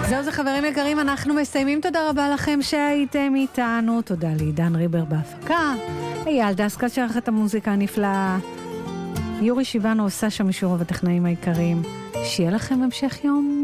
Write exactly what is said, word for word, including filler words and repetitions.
זהו זה חברים יקרים, אנחנו מסיימים. תודה רבה לכם שהייתם איתנו. תודה לעידן ריבר בהפקה, אייל דסקל שערך את המוזיקה הנפלאה, יורי שיבנו עושה שם משורוב הטכנאים העיקריים. שיהיה לכם המשך יום